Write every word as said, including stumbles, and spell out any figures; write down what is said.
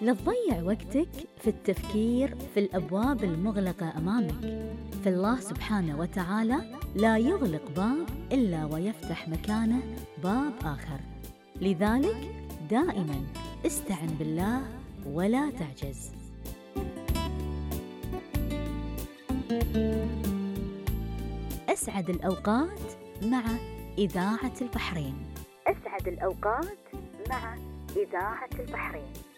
لا تضيع وقتك في التفكير في الأبواب المغلقة أمامك، فالله سبحانه وتعالى لا يغلق باب إلا ويفتح مكانه باب آخر. لذلك دائما استعن بالله ولا تعجز. أسعد الأوقات مع إذاعة البحرين. أسعد الأوقات مع إذاعة البحرين.